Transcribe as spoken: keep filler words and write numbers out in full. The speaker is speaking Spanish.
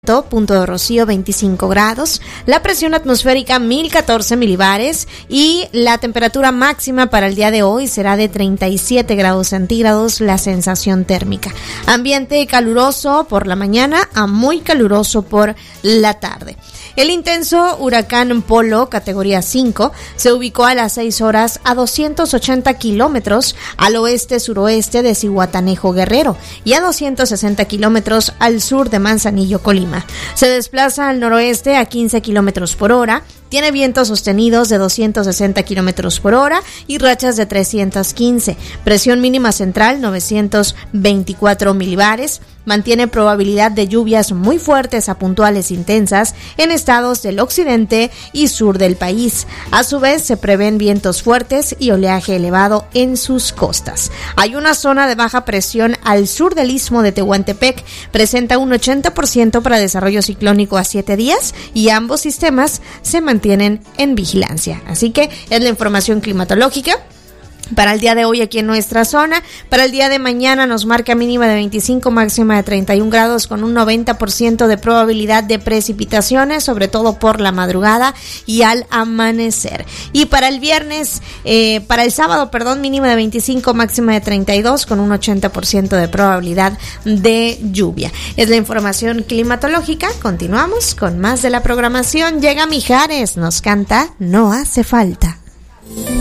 Punto de Rocío veinticinco grados, la presión atmosférica mil catorce milibares y la temperatura máxima para el día de hoy será de treinta y siete grados centígrados la sensación térmica. Ambiente caluroso por la mañana a muy caluroso por la tarde. El intenso huracán Polo, categoría cinco, se ubicó a las seis horas a doscientos ochenta kilómetros al oeste-suroeste de Zihuatanejo, Guerrero, y a doscientos sesenta kilómetros al sur de Manzanillo, Colima. Se desplaza al noroeste a quince kilómetros por hora, tiene vientos sostenidos de doscientos sesenta kilómetros por hora y rachas de trescientos quince. Presión mínima central novecientos veinticuatro milibares. Mantiene probabilidad de lluvias muy fuertes a puntuales intensas en estados del occidente y sur del país. A su vez, se prevén vientos fuertes y oleaje elevado en sus costas. Hay una zona de baja presión al sur del istmo de Tehuantepec. Presenta un ochenta por ciento para desarrollo ciclónico a siete días y ambos sistemas se mantienen en vigilancia. Así que es la información climatológica para el día de hoy aquí en nuestra zona. Para el día de mañana nos marca mínima de veinticinco, máxima de treinta y un grados con un noventa por ciento de probabilidad de precipitaciones, sobre todo por la madrugada y al amanecer. Y para el viernes, eh, para el sábado, perdón, mínima de veinticinco, máxima de treinta y dos con un ochenta por ciento de probabilidad de lluvia. Es la información climatológica. Continuamos con más de la programación. Llega Mijares, nos canta No hace falta.